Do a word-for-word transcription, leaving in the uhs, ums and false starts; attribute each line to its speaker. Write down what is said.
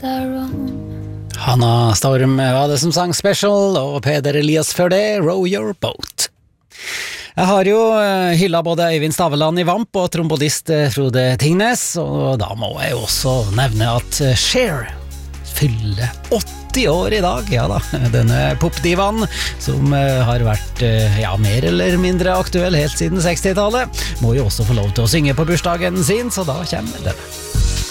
Speaker 1: get our own.
Speaker 2: Hanna Storm var det som sang Special, og Peder Elias før det, Row Your Boat. Jeg har jo hylla både Øyvind Staveland i Vamp og trombodist Frode Tingnes, og da må jeg jo også nevne at Cher fyller åtti år i dag, ja da, denne popdivaen som har vært ja, mer eller mindre aktuell helt siden sekstitallet, må jo også få lov til å synge på bursdagen sin, så da kommer denne.